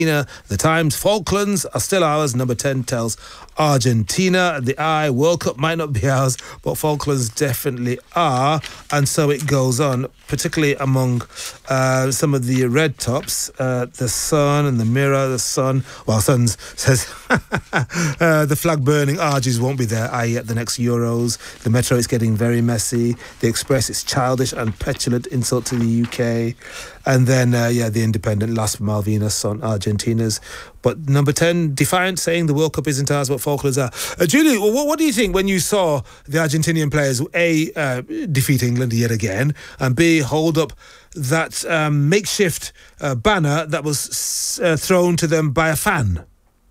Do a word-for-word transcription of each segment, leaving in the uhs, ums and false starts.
The Times, Falklands are still ours. Number ten tells Argentina. The Eye, World Cup might not be ours, but Falklands definitely are. And so it goes on, particularly among uh, some of the red tops. Uh, the Sun and the Mirror, the Sun. Well, Sun says uh, the flag burning Argies won't be there, that is at the next Euros. The Metro is getting very messy. The Express is childish and petulant insult to the U K. And then, uh, yeah, the Independent, Las Malvinas on Argentina's. But number ten, Defiant, saying the World Cup isn't ours, but Falklands are. Uh, Julie, what, what do you think when you saw the Argentinian players, A, uh, defeat England yet again, and B, hold up that um, makeshift uh, banner that was uh, thrown to them by a fan?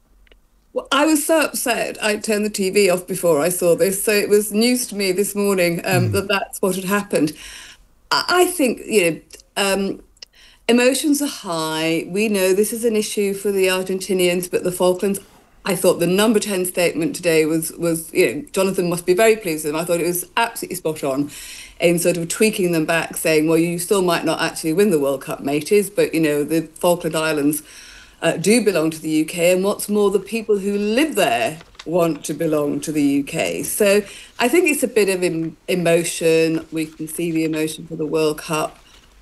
Well, I was so upset I turned the T V off before I saw this, so it was news to me this morning um, mm. that that's what had happened. I, I think, you know... Um, Emotions are high. We know this is an issue for the Argentinians, but the Falklands, I thought the number ten statement today was, was you know, Jonathan must be very pleased with them. I thought it was absolutely spot on in sort of tweaking them back, saying, well, you still might not actually win the World Cup, mateys, but, you know, the Falkland Islands uh, do belong to the U K. And what's more, the people who live there want to belong to the U K. So I think it's a bit of em- emotion. We can see the emotion for the World Cup.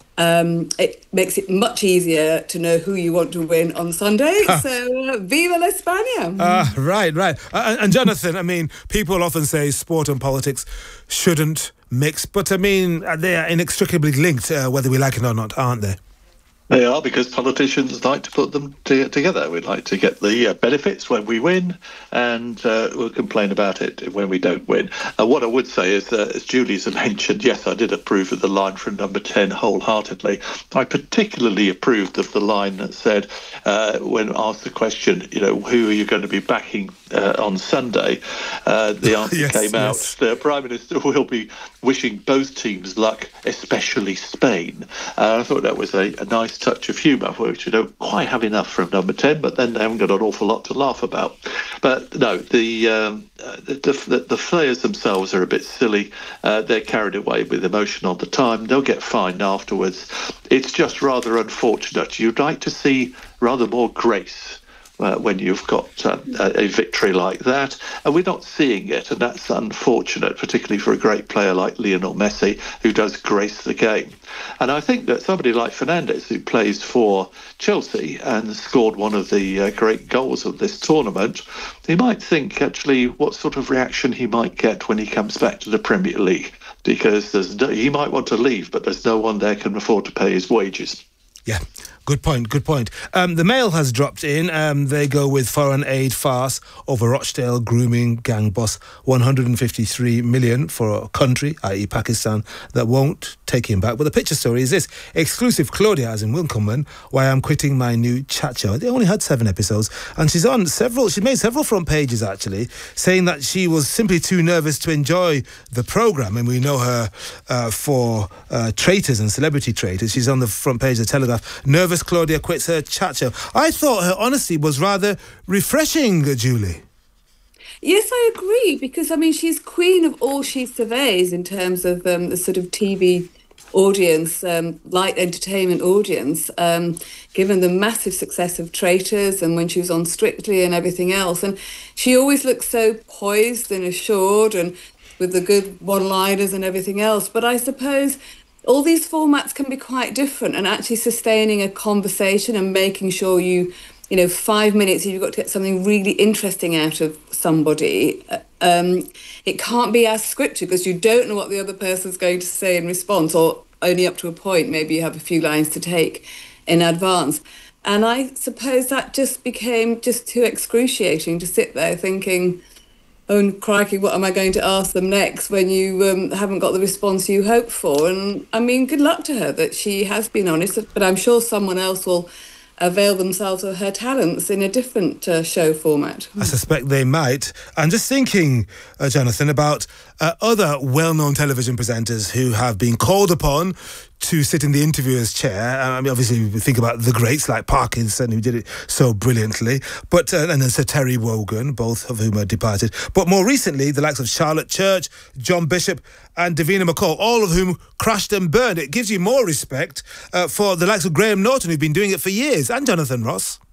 Um, it makes it much easier to know who you want to win on Sunday. Ah. So, uh, viva la España! Ah, uh, right, right. Uh, and Jonathan, I mean, people often say sport and politics shouldn't mix, but I mean, they are inextricably linked, uh, whether we like it or not, aren't they? They are, because politicians like to put them to, together. We like to get the uh, benefits when we win, and uh, we'll complain about it when we don't win. Uh, what I would say is, uh, as Julie's mentioned, yes, I did approve of the line from number ten wholeheartedly. I particularly approved of the line that said, uh, when asked the question, you know, who are you going to be backing uh, on Sunday? Uh, the answer yes, came yes. out, the Prime Minister will be wishing both teams luck, especially Spain. Uh, I thought that was a, a nice touch of humour, which you don't quite have enough from number ten, but then they haven't got an awful lot to laugh about. But no, the um, the, the, the players themselves are a bit silly. Uh, they're carried away with emotion on the time. They'll get fined afterwards. It's just rather unfortunate. You'd like to see rather more grace Uh, when you've got uh, a victory like that. And we're not seeing it, and that's unfortunate, particularly for a great player like Lionel Messi, who does grace the game. And I think that somebody like Fernandes, who plays for Chelsea and scored one of the uh, great goals of this tournament, he might think, actually, what sort of reaction he might get when he comes back to the Premier League, because there's no, he might want to leave, but there's no one there can afford to pay his wages. Yeah, good point, good point. Um, the Mail has dropped in. Um, they go with foreign aid farce over Rochdale grooming gang boss. one hundred fifty-three million for a country, that is. Pakistan, that won't take him back. But the picture story is this. Exclusive Claudia, as in Wilcomen, why I'm quitting my new chat show. They only had seven episodes. And she's on several, she made several front pages, actually, saying that she was simply too nervous to enjoy the programme. And we know her uh, for uh, Traitors and Celebrity Traitors. She's on the front page of the Telegraph. Nervous Claudia quits her chat show. I thought her honesty was rather refreshing, Julie. Yes, I agree, because, I mean, she's queen of all she surveys in terms of um, the sort of T V audience, um, light entertainment audience, um, given the massive success of Traitors and when she was on Strictly and everything else. And she always looks so poised and assured and with the good one-liners and everything else. But I suppose all these formats can be quite different, and actually sustaining a conversation and making sure you, you know, five minutes, you've got to get something really interesting out of somebody. Um, it can't be as scripted, because you don't know what the other person's going to say in response, or only up to a point. Maybe you have a few lines to take in advance. And I suppose that just became just too excruciating to sit there thinking, oh, crikey, what am I going to ask them next when you um, haven't got the response you hope for? And, I mean, good luck to her that she has been honest, but I'm sure someone else will avail themselves of her talents in a different uh, show format. I suspect they might. I'm just thinking, uh, Jonathan, about uh, other well-known television presenters who have been called upon to sit in the interviewer's chair. I mean, obviously, we think about the greats like Parkinson, who did it so brilliantly, but uh, and then Sir Terry Wogan, both of whom are departed. But more recently, the likes of Charlotte Church, John Bishop and Davina McCall, all of whom crashed and burned. It gives you more respect uh, for the likes of Graham Norton, who've been doing it for years, and Jonathan Ross.